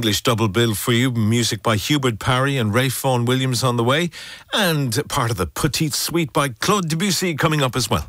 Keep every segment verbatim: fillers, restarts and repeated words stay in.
English double bill for you. Music by Hubert Parry and Ray Vaughan Williams on the way. And part of the Petite Suite by Claude Debussy coming up as well.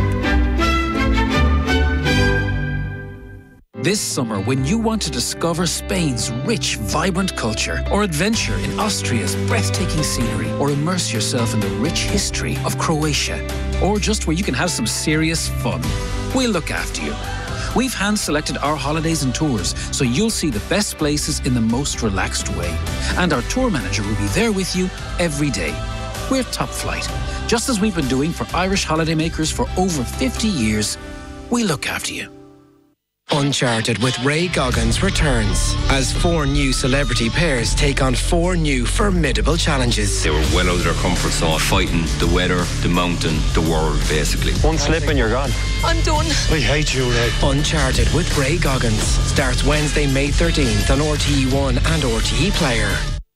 This summer, when you want to discover Spain's rich, vibrant culture, or adventure in Austria's breathtaking scenery, or immerse yourself in the rich history of Croatia, or just where you can have some serious fun, we'll look after you. We've hand-selected our holidays and tours, so you'll see the best places in the most relaxed way. And our tour manager will be there with you every day. We're top flight. Just as we've been doing for Irish holidaymakers for over fifty years, we look after you. Uncharted with Ray Goggins returns as four new celebrity pairs take on four new formidable challenges. They were well out of their comfort zone, fighting the weather, the mountain, the world, basically. One slip and you're gone. I'm done. I hate you, Ray. Uncharted with Ray Goggins starts Wednesday, May thirteenth on R T E one and R T E Player.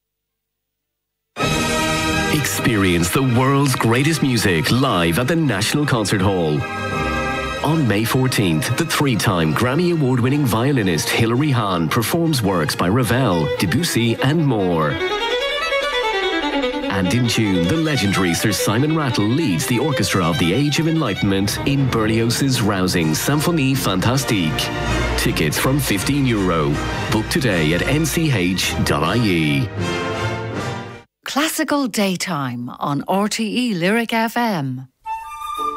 Experience the world's greatest music live at the National Concert Hall. On May fourteenth, the three-time Grammy Award-winning violinist Hilary Hahn performs works by Ravel, Debussy and more. And in June, the legendary Sir Simon Rattle leads the orchestra of the Age of Enlightenment in Berlioz's rousing Symphonie Fantastique. Tickets from fifteen euro. Book today at n c h dot i e. Classical Daytime on R T E Lyric F M.